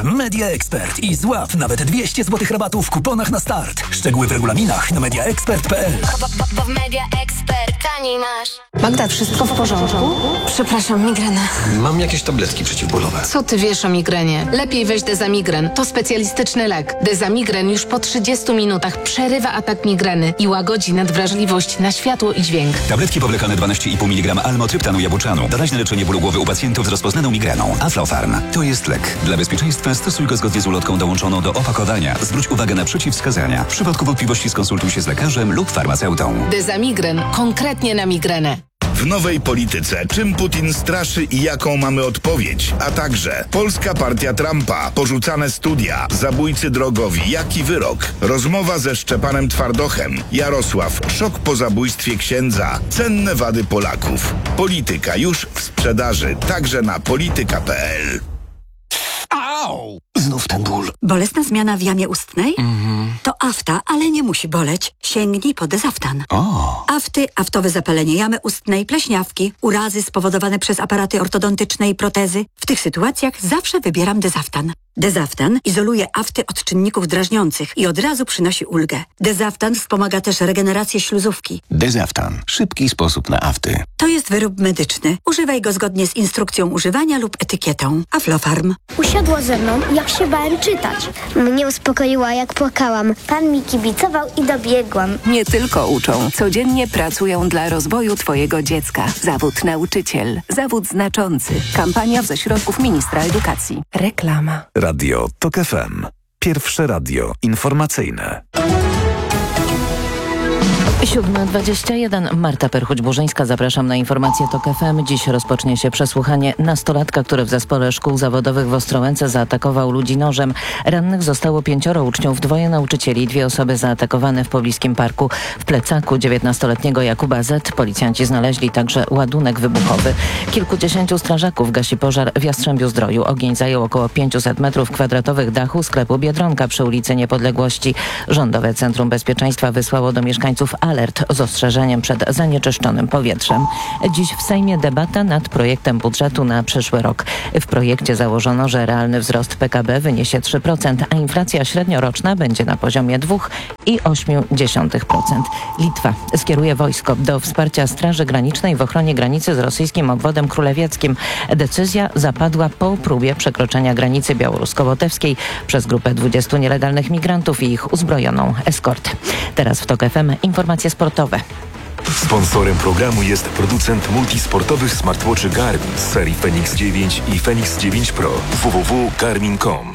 Media Expert i złap nawet 200 zł rabatu w kuponach na start. Szczegóły w regulaminach na mediaexpert.pl. Bo w Media Expert taniej masz. Magda, wszystko w porządku? Przepraszam, migrena. Mam jakieś tabletki przeciwbólowe. Co ty wiesz o migrenie? Lepiej weź Dezamigren. To specjalistyczny lek. Dezamigren już po 30 minutach przerywa atak migreny i łagodzi nadwrażliwość na światło i dźwięk. Tabletki powlekane 12,5 mg almotryptanu jabłczanu. Doraźne leczenie bólu głowy u pacjentów z rozpoznaną migreną. Aflofarm. To jest lek. Dla bezpieczeństwa stosuj go zgodnie z ulotką dołączoną do opakowania. Zwróć uwagę na przeciwwskazania. W przypadku wątpliwości skonsultuj się z lekarzem lub farmaceutą. Dezamigren. Konkretnie na migrenę. W nowej polityce czym Putin straszy i jaką mamy odpowiedź, a także polska partia Trumpa, porzucane studia, zabójcy drogowi, jaki wyrok, rozmowa ze Szczepanem Twardochem, Jarosław, szok po zabójstwie księdza, cenne wady Polaków. Polityka już w sprzedaży, także na polityka.pl. Au! Znów ten ból. Bolesna zmiana w jamie ustnej? To afta, ale nie musi boleć. Sięgnij po Dezaftan. Afty, aftowe zapalenie jamy ustnej, pleśniawki, urazy spowodowane przez aparaty ortodontyczne i protezy. W tych sytuacjach zawsze wybieram Dezaftan. Dezaftan izoluje afty od czynników drażniących i od razu przynosi ulgę. Dezaftan wspomaga też regenerację śluzówki. Dezaftan. Szybki sposób na afty. To jest wyrób medyczny. Używaj go zgodnie z instrukcją używania lub etykietą. Aflofarm. Usiadła ze mną, jak się bałem czytać. Mnie uspokoiła, jak płakałam. Pan mi kibicował i dobiegłam. Nie tylko uczą, codziennie pracują dla rozwoju Twojego dziecka. Zawód nauczyciel. Zawód znaczący. Kampania ze środków Ministra Edukacji. Reklama. Radio TOK FM. Pierwsze radio informacyjne. 7:21. Marta Perchuć-Burzyńska. Zapraszam na informację TOK FM. Dziś rozpocznie się przesłuchanie nastolatka, który w zespole szkół zawodowych w Ostrołęce zaatakował ludzi nożem. Rannych zostało 5 uczniów, 2 nauczycieli, 2 osoby zaatakowane w pobliskim parku. W plecaku 19-letniego Jakuba Z. Policjanci znaleźli także ładunek wybuchowy. Kilkudziesięciu strażaków gasi pożar w Jastrzębiu-Zdroju. Ogień zajął około 500 m2 dachu sklepu Biedronka przy ulicy Niepodległości. Rządowe Centrum Bezpieczeństwa wysłało do mieszkańców alert z ostrzeżeniem przed zanieczyszczonym powietrzem. Dziś w Sejmie debata nad projektem budżetu na przyszły rok. W projekcie założono, że realny wzrost PKB wyniesie 3%, a inflacja średnioroczna będzie na poziomie 2,8%. Litwa skieruje wojsko do wsparcia Straży Granicznej w ochronie granicy z rosyjskim obwodem królewieckim. Decyzja zapadła po próbie przekroczenia granicy białorusko-łotewskiej przez grupę 20 nielegalnych migrantów i ich uzbrojoną eskortę. Teraz w TOK FM informacje sportowe. Sponsorem programu jest producent multisportowych smartwatchy Garmin z serii Fenix 9 i Fenix 9 Pro. www.garmin.com.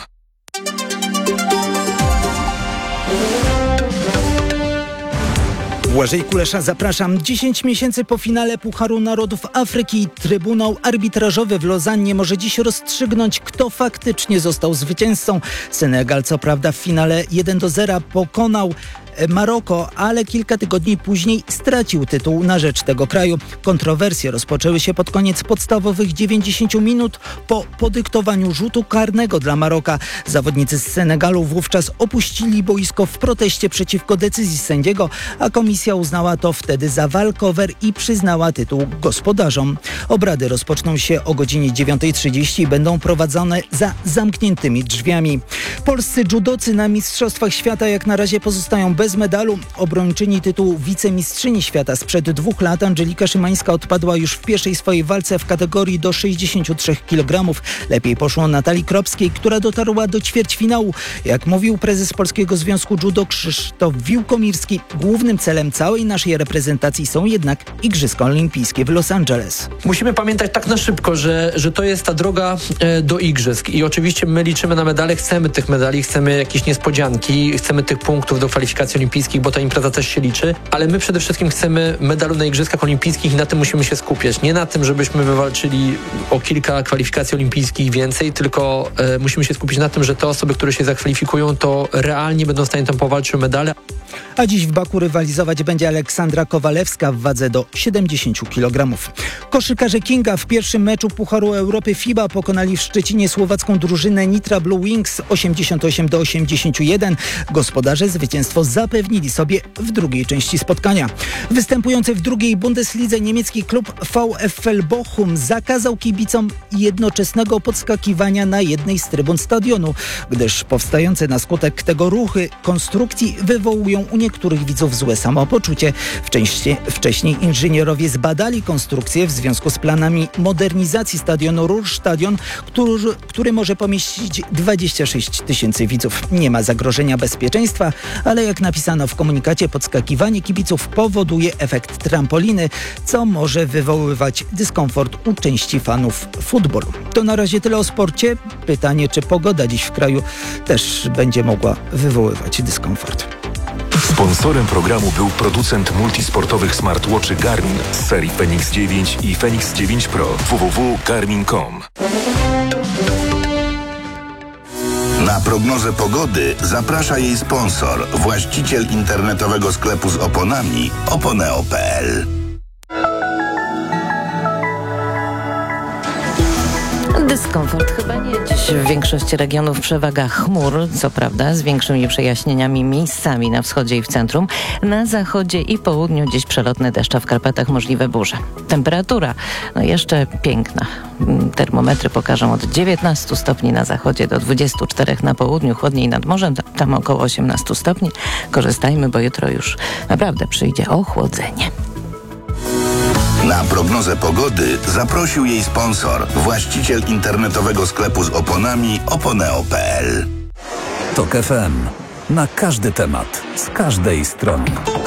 Błażej Kulesza, zapraszam. 10 miesięcy po finale Pucharu Narodów Afryki Trybunał Arbitrażowy w Lozannie może dziś rozstrzygnąć, kto faktycznie został zwycięzcą. Senegal co prawda w finale 1-0 pokonał Maroko, ale kilka tygodni później stracił tytuł na rzecz tego kraju. Kontrowersje rozpoczęły się pod koniec podstawowych 90 minut po podyktowaniu rzutu karnego dla Maroka. Zawodnicy z Senegalu wówczas opuścili boisko w proteście przeciwko decyzji sędziego, a komisja uznała to wtedy za walkover i przyznała tytuł gospodarzom. Obrady rozpoczną się o godzinie 9:30 i będą prowadzone za zamkniętymi drzwiami. Polscy judocy na Mistrzostwach Świata jak na razie pozostają bez medalu. Obrończyni tytułu wicemistrzyni świata sprzed 2 lat Angelika Szymańska odpadła już w pierwszej swojej walce w kategorii do 63 kg. Lepiej poszło Natalii Kropskiej, która dotarła do ćwierćfinału. Jak mówił prezes Polskiego Związku Judo Krzysztof Wiłkomirski, głównym celem całej naszej reprezentacji są jednak Igrzyska Olimpijskie w Los Angeles. Musimy pamiętać tak na szybko, że to jest ta droga do Igrzysk i oczywiście my liczymy na medale, chcemy tych medali, chcemy jakieś niespodzianki, chcemy tych punktów do kwalifikacji olimpijskich, bo ta impreza też się liczy, ale my przede wszystkim chcemy medalu na Igrzyskach Olimpijskich i na tym musimy się skupiać. Nie na tym, żebyśmy wywalczyli o kilka kwalifikacji olimpijskich więcej, tylko musimy się skupić na tym, że te osoby, które się zakwalifikują, to realnie będą w stanie tam powalczyć o medale. A dziś w Baku rywalizować będzie Aleksandra Kowalewska w wadze do 70 kg. Koszykarze Kinga w pierwszym meczu Pucharu Europy FIBA pokonali w Szczecinie słowacką drużynę Nitra Blue Wings 88-81. Gospodarze zwycięstwo zapewnili sobie w drugiej części spotkania. Występujący w drugiej Bundeslidze niemiecki klub VfL Bochum zakazał kibicom jednoczesnego podskakiwania na jednej z trybun stadionu, gdyż powstające na skutek tego ruchy konstrukcji wywołują u niektórych widzów złe samopoczucie. Wcześniej inżynierowie zbadali konstrukcję w związku z planami modernizacji stadionu Ruhrstadion, który może pomieścić 26 000 widzów. Nie ma zagrożenia bezpieczeństwa, ale jak napisano w komunikacie, podskakiwanie kibiców powoduje efekt trampoliny, co może wywoływać dyskomfort u części fanów futbolu. To na razie tyle o sporcie. Pytanie, czy pogoda dziś w kraju też będzie mogła wywoływać dyskomfort. Sponsorem programu był producent multisportowych smartwatchy Garmin z serii Fenix 9 i Fenix 9 Pro. www.garmin.com. Na prognozę pogody zaprasza jej sponsor, właściciel internetowego sklepu z oponami oponeo.pl. Dyskomfort chyba nie. Dziś w większości regionów przewaga chmur, co prawda z większymi przejaśnieniami miejscami na wschodzie i w centrum. Na zachodzie i południu dziś przelotne deszcze, w Karpatach możliwe burze. Temperatura jeszcze piękna. Termometry pokażą od 19 stopni na zachodzie do 24 na południu, chłodniej nad morzem, tam około 18 stopni. Korzystajmy, bo jutro już naprawdę przyjdzie ochłodzenie. Na prognozę pogody zaprosił jej sponsor, właściciel internetowego sklepu z oponami oponeo.pl. TOK FM. Na każdy temat, z każdej strony.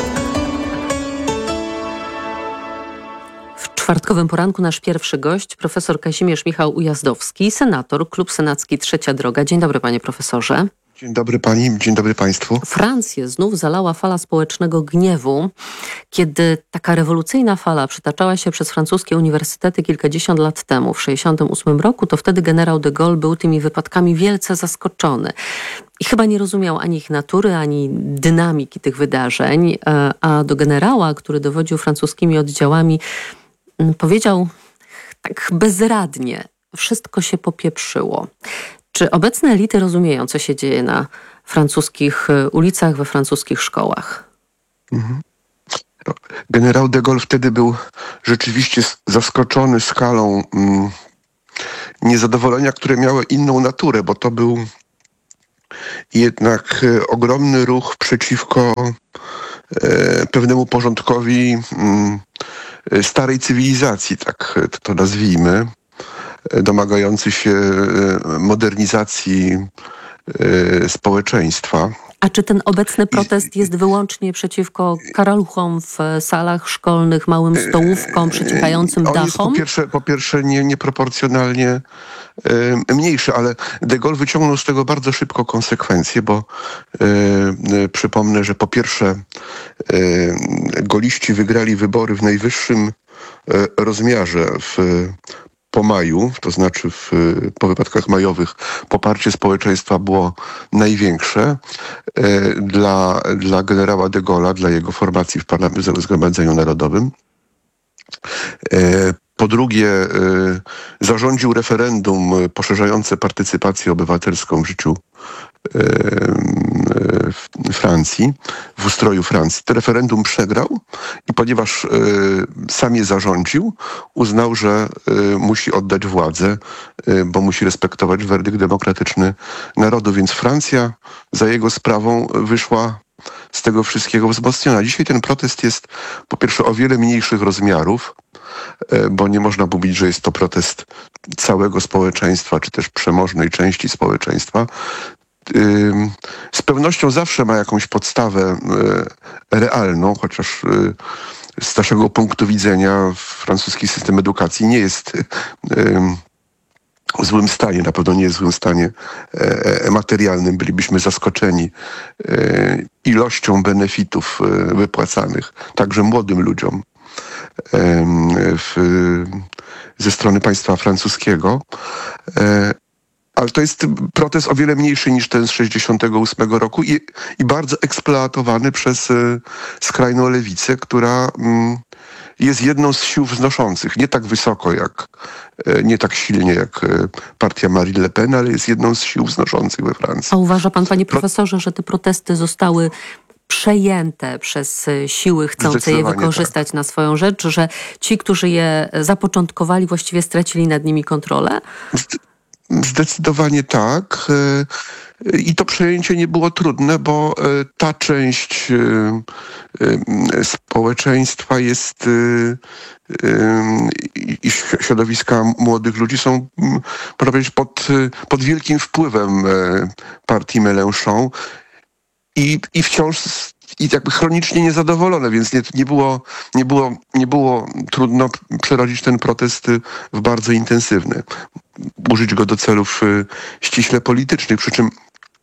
W czwartkowym poranku nasz pierwszy gość, profesor Kazimierz Michał Ujazdowski, senator, Klub Senacki Trzecia Droga. Dzień dobry, panie profesorze. Dzień dobry pani, dzień dobry państwu. Francję znów zalała fala społecznego gniewu, kiedy taka rewolucyjna fala przetaczała się przez francuskie uniwersytety kilkadziesiąt lat temu, w 1968 roku, to wtedy generał de Gaulle był tymi wypadkami wielce zaskoczony. I chyba nie rozumiał ani ich natury, ani dynamiki tych wydarzeń, a do generała, który dowodził francuskimi oddziałami, powiedział tak bezradnie, wszystko się popieprzyło. Czy obecne elity rozumieją, co się dzieje na francuskich ulicach, we francuskich szkołach? Generał de Gaulle wtedy był rzeczywiście zaskoczony skalą niezadowolenia, które miało inną naturę, bo to był jednak ogromny ruch przeciwko pewnemu porządkowi starej cywilizacji, tak to nazwijmy, domagający się modernizacji społeczeństwa. A czy ten obecny protest jest wyłącznie przeciwko karaluchom w salach szkolnych, małym stołówkom, przeciekającym dachom? Jest po pierwsze nieproporcjonalnie mniejszy, ale de Gaulle wyciągnął z tego bardzo szybko konsekwencje, bo przypomnę, że po pierwsze goliści wygrali wybory w najwyższym rozmiarze po maju, to znaczy po wypadkach majowych, poparcie społeczeństwa było największe dla generała de Gaulle'a, dla jego formacji w Zgromadzeniu Narodowym. Po drugie, zarządził referendum poszerzające partycypację obywatelską w życiu Francji, w ustroju Francji. To referendum przegrał i ponieważ sam je zarządził, uznał, że musi oddać władzę, bo musi respektować werdykt demokratyczny narodu. Więc Francja za jego sprawą wyszła z tego wszystkiego wzmocniona. Dzisiaj ten protest jest po pierwsze o wiele mniejszych rozmiarów, bo nie można mówić, że jest to protest całego społeczeństwa, czy też przemożnej części społeczeństwa. Z pewnością zawsze ma jakąś podstawę realną, chociaż z naszego punktu widzenia francuski system edukacji nie jest w złym stanie, na pewno nie jest w złym stanie materialnym. Bylibyśmy zaskoczeni ilością benefitów wypłacanych także młodym ludziom ze strony państwa francuskiego. Ale to jest protest o wiele mniejszy niż ten z 1968 roku i bardzo eksploatowany przez skrajną lewicę, która jest jedną z sił wznoszących. Nie tak wysoko nie tak silnie jak partia Marine Le Pen, ale jest jedną z sił wznoszących we Francji. A uważa pan, panie profesorze, że te protesty zostały przejęte przez siły chcące je wykorzystać na swoją rzecz, że ci, którzy je zapoczątkowali, właściwie stracili nad nimi kontrolę? Zdecydowanie tak. I to przejęcie nie było trudne, bo ta część społeczeństwa jest i środowiska młodych ludzi są, można powiedzieć, pod wielkim wpływem partii Mélenchon i wciąż jakby chronicznie niezadowolone, więc nie było trudno przerodzić ten protest w bardzo intensywny. Użyć go do celów ściśle politycznych, przy czym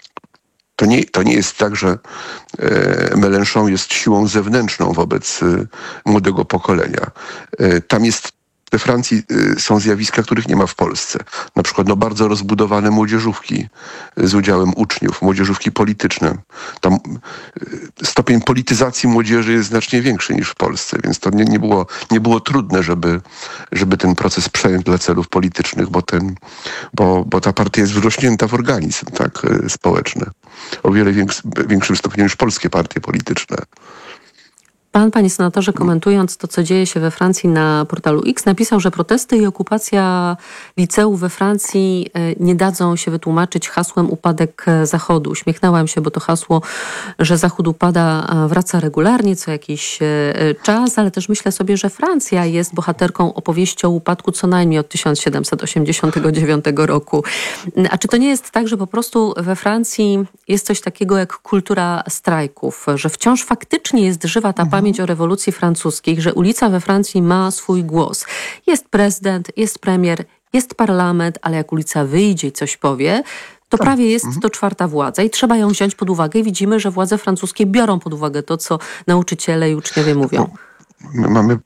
to nie jest tak, że Mélenchon jest siłą zewnętrzną wobec młodego pokolenia. We Francji są zjawiska, których nie ma w Polsce. Na przykład bardzo rozbudowane młodzieżówki z udziałem uczniów, młodzieżówki polityczne. Tam stopień polityzacji młodzieży jest znacznie większy niż w Polsce, więc to nie było trudne, żeby ten proces przejąć dla celów politycznych, bo ta partia jest wrośnięta w organizm społeczny. O wiele większym stopniu niż polskie partie polityczne. Pan, panie senatorze, komentując to, co dzieje się we Francji na portalu X, napisał, że protesty i okupacja liceów we Francji nie dadzą się wytłumaczyć hasłem upadek Zachodu. Uśmiechnęłam się, bo to hasło, że Zachód upada, wraca regularnie co jakiś czas, ale też myślę sobie, że Francja jest bohaterką opowieści o upadku co najmniej od 1789 roku. A czy to nie jest tak, że po prostu we Francji jest coś takiego jak kultura strajków, że wciąż faktycznie jest żywa ta pamięć o rewolucji francuskiej, że ulica we Francji ma swój głos. Jest prezydent, jest premier, jest parlament, ale jak ulica wyjdzie i coś powie, to prawie jest to czwarta władza i trzeba ją wziąć pod uwagę i widzimy, że władze francuskie biorą pod uwagę to, co nauczyciele i uczniowie mówią. Mamy,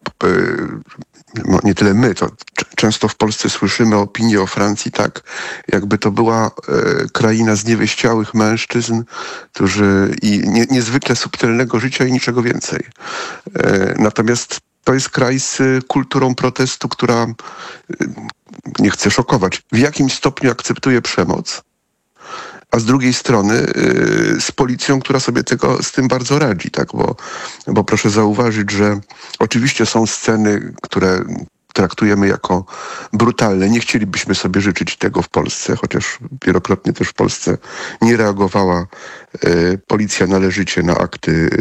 nie tyle my, to często w Polsce słyszymy opinię o Francji tak, jakby to była kraina zniewieściałych mężczyzn, którzy i niezwykle subtelnego życia i niczego więcej. Natomiast to jest kraj z kulturą protestu, która, nie chcę szokować, w jakim stopniu akceptuje przemoc, a z drugiej strony z policją, która sobie z tym bardzo radzi, tak? Bo proszę zauważyć, że oczywiście są sceny, które traktujemy jako brutalne. Nie chcielibyśmy sobie życzyć tego w Polsce, chociaż wielokrotnie też w Polsce nie reagowała policja należycie na akty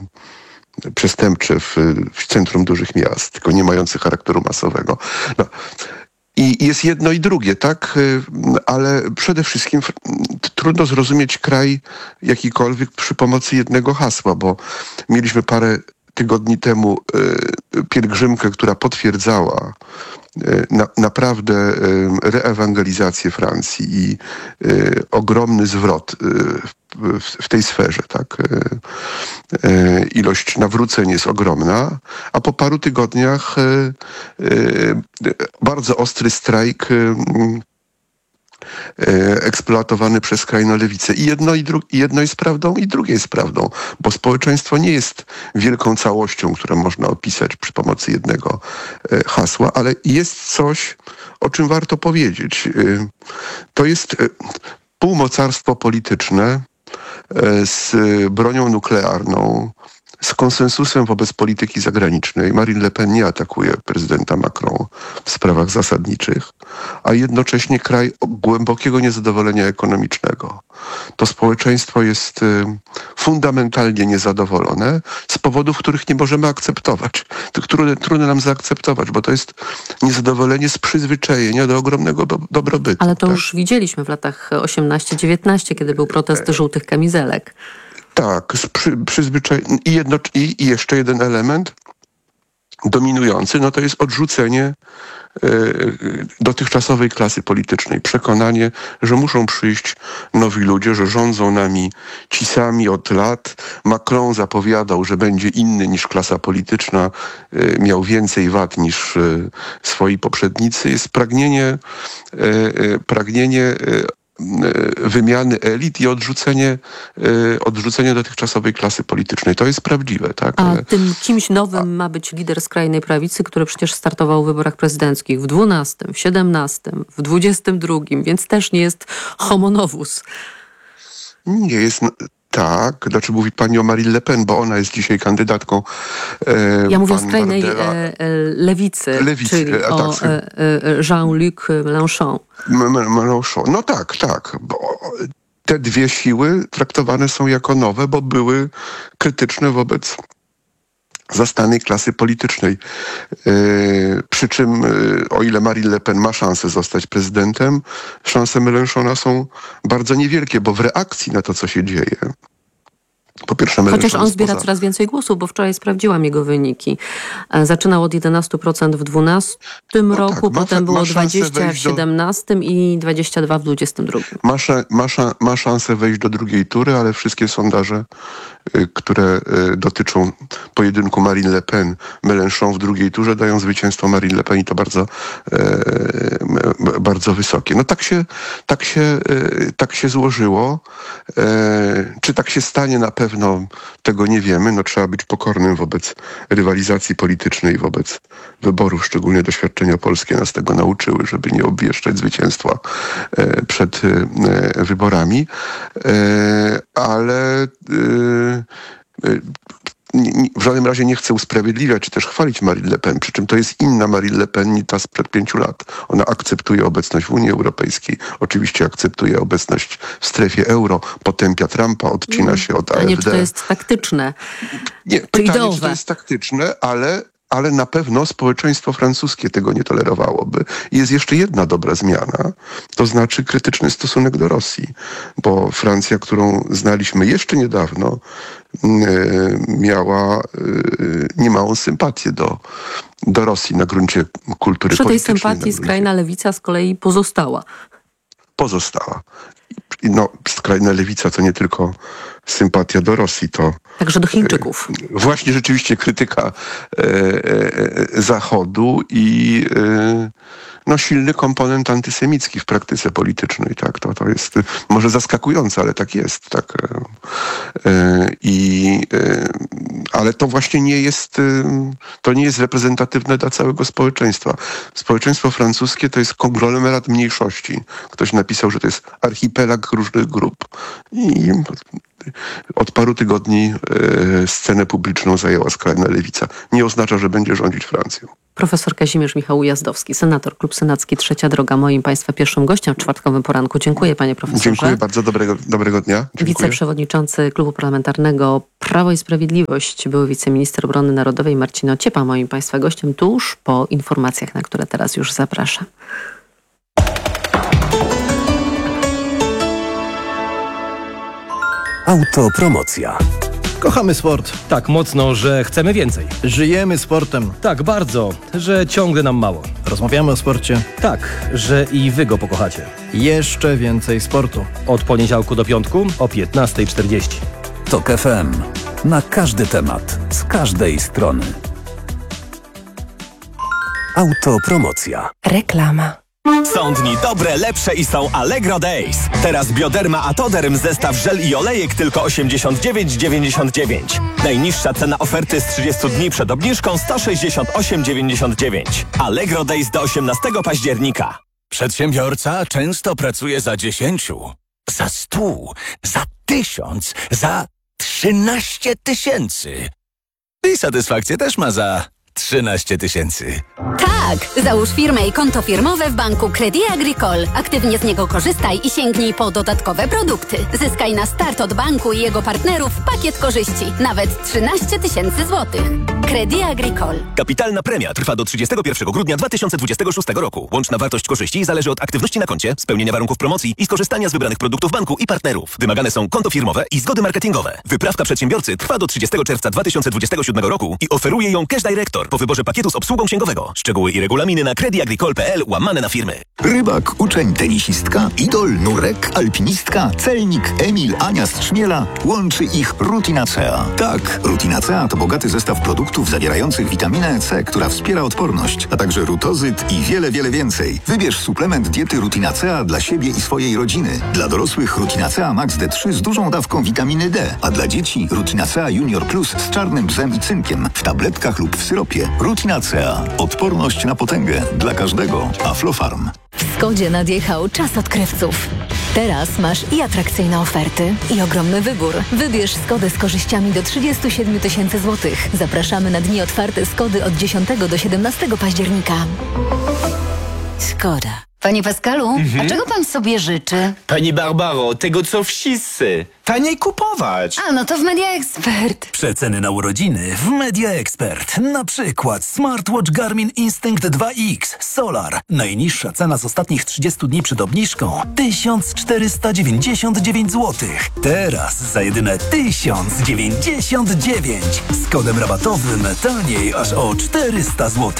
przestępcze w centrum dużych miast, tylko nie mające charakteru masowego. No. I jest jedno i drugie, tak? Ale przede wszystkim trudno zrozumieć kraj jakikolwiek przy pomocy jednego hasła, bo mieliśmy parę tygodni temu pielgrzymkę, która potwierdzała naprawdę reewangelizację Francji i ogromny zwrot w tej sferze, tak? Ilość nawróceń jest ogromna, a po paru tygodniach bardzo ostry strajk eksploatowany przez skrajną lewicę. I jedno jest prawdą, i drugie jest prawdą, bo społeczeństwo nie jest wielką całością, którą można opisać przy pomocy jednego hasła, ale jest coś, o czym warto powiedzieć. To jest półmocarstwo polityczne z bronią nuklearną, z konsensusem wobec polityki zagranicznej. Marine Le Pen nie atakuje prezydenta Macron w sprawach zasadniczych, a jednocześnie kraj głębokiego niezadowolenia ekonomicznego. To społeczeństwo jest fundamentalnie niezadowolone z powodów, których nie możemy akceptować. Trudno nam zaakceptować, bo to jest niezadowolenie z przyzwyczajenia do ogromnego dobrobytu. Ale to już widzieliśmy w latach 18-19, kiedy był protest żółtych kamizelek. Tak, i jeszcze jeden element dominujący, no to jest odrzucenie dotychczasowej klasy politycznej. Przekonanie, że muszą przyjść nowi ludzie, że rządzą nami ci sami od lat. Macron zapowiadał, że będzie inny niż klasa polityczna, miał więcej wad niż swoi poprzednicy. Jest pragnienie wymiany elit i odrzucenie dotychczasowej klasy politycznej. To jest prawdziwe, tak? A tym kimś nowym ma być lider skrajnej prawicy, który przecież startował w wyborach prezydenckich w 12, w 17, w 22, więc też nie jest homo novus. Nie jest... Tak, znaczy mówi pani o Marine Le Pen, bo ona jest dzisiaj kandydatką. Ja mówię o skrajnej lewicy, czyli o Jean-Luc Mélenchon. Mélenchon. No tak. Bo te dwie siły traktowane są jako nowe, bo były krytyczne wobec zastanej klasy politycznej. Przy czym, o ile Marine Le Pen ma szansę zostać prezydentem, szanse Mélenchona są bardzo niewielkie, bo w reakcji na to, co się dzieje, po pierwsze, chociaż on zbiera coraz więcej głosów, bo wczoraj sprawdziłam jego wyniki. Zaczynał od 11% w 2012 roku, potem było 20% w 17 i 22% w 22. Ma szansę wejść do drugiej tury, ale wszystkie sondaże, które dotyczą pojedynku Marine Le Pen, Mélenchon w drugiej turze, dają zwycięstwo Marine Le Pen i to bardzo, bardzo wysokie. No tak się złożyło. Czy tak się stanie na pewno, tego nie wiemy. No, trzeba być pokornym wobec rywalizacji politycznej, wobec wyborów, szczególnie doświadczenia polskie nas tego nauczyły, żeby nie obwieszczać zwycięstwa przed wyborami. Ale w żadnym razie nie chcę usprawiedliwiać czy też chwalić Marine Le Pen, przy czym to jest inna Marine Le Pen niż ta sprzed 5 lat. Ona akceptuje obecność w Unii Europejskiej, oczywiście akceptuje obecność w strefie euro, potępia Trumpa, odcina się od AfD. Nie, czy to jest taktyczne? Nie, pytanie, czy to jest taktyczne, ale na pewno społeczeństwo francuskie tego nie tolerowałoby. I jest jeszcze jedna dobra zmiana, to znaczy krytyczny stosunek do Rosji, bo Francja, którą znaliśmy jeszcze niedawno, miała niemałą sympatię do Rosji na gruncie kultury politycznej. Przy tej sympatii skrajna lewica z kolei pozostała. No, skrajna lewica to nie tylko sympatia do Rosji, to... Także do Chińczyków. Właśnie rzeczywiście krytyka Zachodu i silny komponent antysemicki w praktyce politycznej. Tak? To jest może zaskakujące, ale tak jest. Tak? Ale to właśnie nie jest reprezentatywne dla całego społeczeństwa. Społeczeństwo francuskie to jest konglomerat mniejszości. Ktoś napisał, że to jest archipelag różnych grup. I od paru tygodni scenę publiczną zajęła skrajna lewica. Nie oznacza, że będzie rządzić Francją. Profesor Kazimierz Michał Ujazdowski, senator, Klub Senacki Trzecia Droga, moim Państwa pierwszym gościem w czwartkowym poranku. Dziękuję, panie profesorze. Dziękuję bardzo, dobrego dnia. Dziękuję. Wiceprzewodniczący Klubu Parlamentarnego Prawo i Sprawiedliwość, były wiceminister obrony narodowej Marcin Ociepa, moim Państwa gościem tuż po informacjach, na które teraz już zapraszam. Autopromocja. Kochamy sport. Tak mocno, że chcemy więcej. Żyjemy sportem. Tak bardzo, że ciągle nam mało. Rozmawiamy o sporcie. Tak, że i wy go pokochacie. Jeszcze więcej sportu. Od poniedziałku do piątku o 15:40. TOK FM. Na każdy temat, z każdej strony. Autopromocja. Reklama. Są dni dobre, lepsze i są Allegro Days. Teraz Bioderma Atoderm zestaw żel i olejek tylko 89,99. Najniższa cena oferty z 30 dni przed obniżką 168,99. Allegro Days do 18 października. Przedsiębiorca często pracuje za 10, za 100, za 1000, za 13 tysięcy. I satysfakcję też ma za 13 tysięcy. Tak! Załóż firmę i konto firmowe w banku Crédit Agricole. Aktywnie z niego korzystaj i sięgnij po dodatkowe produkty. Zyskaj na start od banku i jego partnerów pakiet korzyści. Nawet 13 tysięcy złotych. Crédit Agricole. Kapitalna premia trwa do 31 grudnia 2026 roku. Łączna wartość korzyści zależy od aktywności na koncie, spełnienia warunków promocji i skorzystania z wybranych produktów banku i partnerów. Wymagane są konto firmowe i zgody marketingowe. Wyprawka przedsiębiorcy trwa do 30 czerwca 2027 roku i oferuje ją Cash Director po wyborze pakietu z obsługą księgowego. Szczegóły i regulaminy na creditagricole.pl/firmy. Rybak, uczeń, tenisistka, idol, nurek, alpinistka, celnik, Emil, Ania z Trzmiela. Łączy ich Rutinacea. Tak, Rutinacea to bogaty zestaw produktów produktów zawierających witaminę C, która wspiera odporność, a także rutozyt i wiele, wiele więcej. Wybierz suplement diety Rutinacea dla siebie i swojej rodziny. Dla dorosłych Rutinacea Max D3 z dużą dawką witaminy D, a dla dzieci Rutinacea Junior Plus z czarnym bzem i cynkiem w tabletkach lub w syropie. Rutinacea. Odporność na potęgę dla każdego. Aflofarm. W Skodzie nadjechał czas odkrywców. Teraz masz i atrakcyjne oferty, i ogromny wybór. Wybierz Skodę z korzyściami do 37 000 złotych. Zapraszamy na dni otwarte Skody od 10 do 17 października. Skoda. Panie Pascalu, a czego pan sobie życzy? Pani Barbaro, tego co wszyscy. Taniej kupować. A, no to w Media Expert. Przeceny na urodziny w Media Expert. Na przykład smartwatch Garmin Instinct 2X Solar. Najniższa cena z ostatnich 30 dni przed obniżką 1499 zł. Teraz za jedyne 1099. Z kodem rabatowym taniej aż o 400 zł.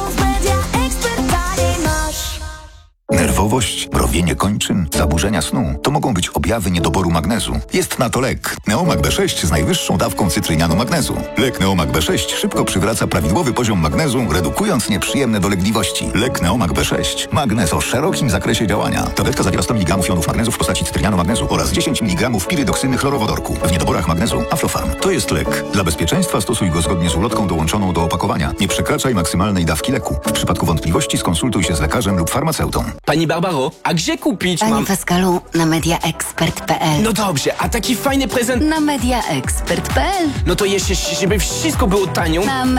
Nerwowość, mrowienie kończyn, zaburzenia snu to mogą być objawy niedoboru magnezu. Jest na to lek. Neomag B6 z najwyższą dawką cytrynianu magnezu. Lek Neomag B6 szybko przywraca prawidłowy poziom magnezu, redukując nieprzyjemne dolegliwości. Lek Neomag B6. Magnez o szerokim zakresie działania. Tabletka zawiera 100 mg jonów magnezu w postaci cytrynianu magnezu oraz 10 mg pirydoksyny chlorowodorku. W niedoborach magnezu Aflofarm. To jest lek. Dla bezpieczeństwa stosuj go zgodnie z ulotką dołączoną do opakowania. Nie przekraczaj maksymalnej dawki leku. W przypadku wątpliwości skonsultuj się z lekarzem lub farmaceutą. Pani Barbaro, a gdzie kupić Panie Pascalu, na mediaexpert.pl. No dobrze, a taki fajny prezent... Na mediaexpert.pl. No to jeszcze, żeby wszystko było tanio... Na